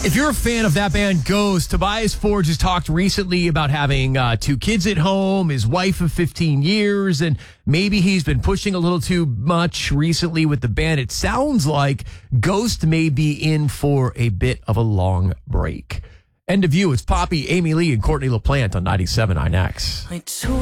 If you're a fan of that band Ghost, Tobias Forge has talked recently about having 2 kids at home, his wife of 15 years, and maybe he's been pushing a little too much recently with the band. It sounds like Ghost may be in for a bit of a long break. End of view. It's Poppy, Amy Lee, and Courtney LaPlante on 97 INX.